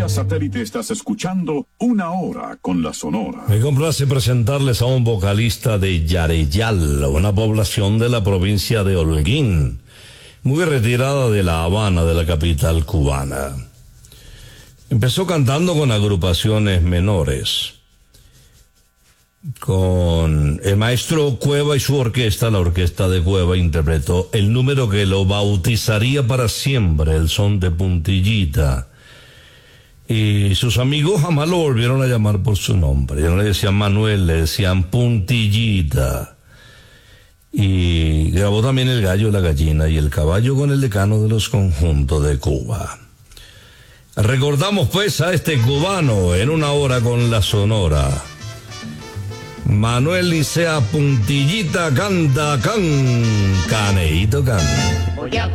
vía satélite estás escuchando Una Hora con la Sonora. Me complace presentarles a un vocalista de Yareyal, una población de la provincia de Holguín, muy retirada de La Habana, de la capital cubana. Empezó cantando con agrupaciones menores, con el maestro Cueva y su orquesta. La orquesta de Cueva interpretó el número que lo bautizaría para siempre, el son de Puntillita. Y sus amigos jamás lo volvieron a llamar por su nombre. Ya no le decían Manuel, le decían Puntillita. Y grabó también El gallo, la gallina y el caballo con el decano de los conjuntos de Cuba. Recordamos pues a este cubano en Una Hora con la Sonora. Manuel Licea Puntillita canta, caneíto can. Voy a